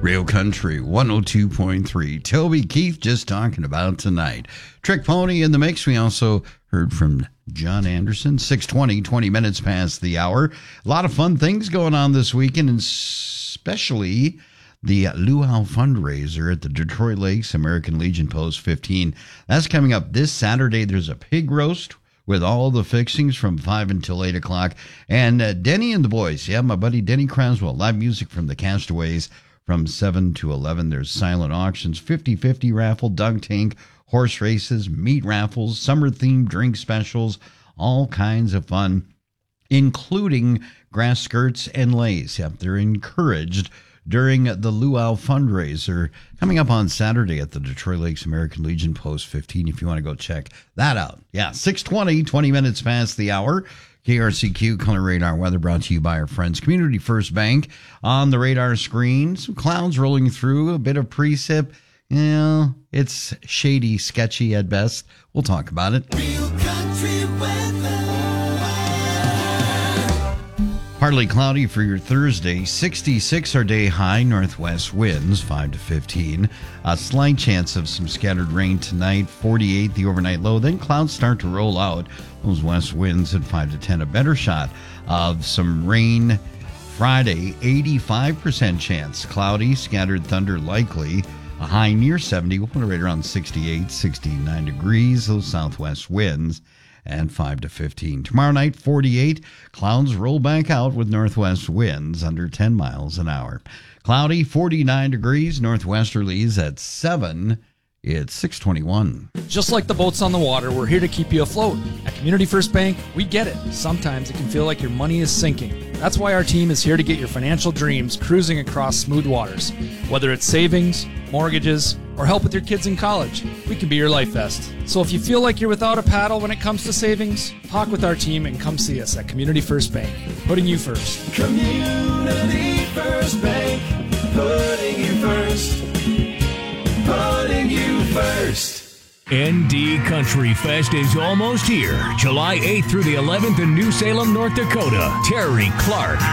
Real Country 102.3. Toby Keith just talking about tonight. Trick Pony in the mix. We also heard from John Anderson. 6:20, 20 minutes past the hour. A lot of fun things going on this weekend, and especially the Luau fundraiser at the Detroit Lakes American Legion Post 15. That's coming up this Saturday. There's a pig roast with all the fixings from 5 until 8 o'clock. And Denny and the boys, my buddy Denny Craswell, live music from the Castaways from 7 to 11. There's silent auctions, 50-50 raffle, dunk tank, horse races, meat raffles, summer-themed drink specials, all kinds of fun, including grass skirts and leis. They're encouraged during the Luau fundraiser coming up on Saturday at the Detroit Lakes American Legion Post 15, if you want to go check that out. 6:20, 20 minutes past the hour. KRCQ Color Radar weather brought to you by our friends Community First Bank. On the radar screen, some clouds rolling through, a bit of precip. It's shady, sketchy at best. We'll talk about it. Real country weather. Partly cloudy for your Thursday. 66 our day high. Northwest winds 5 to 15. A slight chance of some scattered rain tonight. 48 the overnight low. Then clouds start to roll out. Those west winds at 5 to 10. A better shot of some rain Friday. 85% chance. Cloudy, scattered thunder likely. A high near 70. We'll put it right around 68, 69 degrees. Those southwest winds. And 5 to 15. Tomorrow night, 48. Clouds roll back out with northwest winds under 10 miles an hour. Cloudy, 49 degrees. Northwesterlies at 7. It's 6:21. Just like the boats on the water, we're here to keep you afloat. At Community First Bank, we get it. Sometimes it can feel like your money is sinking. That's why our team is here to get your financial dreams cruising across smooth waters. Whether it's savings, mortgages, or help with your kids in college, we can be your life vest. So if you feel like you're without a paddle when it comes to savings, talk with our team and come see us at Community First Bank, putting you first. Community First Bank, putting you first. Putting you first. ND Country Fest is almost here. July 8th through the 11th in New Salem, North Dakota. Terry Clark.